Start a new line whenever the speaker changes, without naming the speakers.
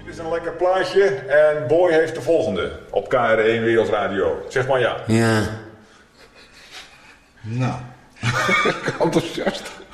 Dit is een lekker plaatje en Boy heeft de volgende op KRO1 Wereldradio. Zeg maar ja.
Ja.
Nou, enthousiast.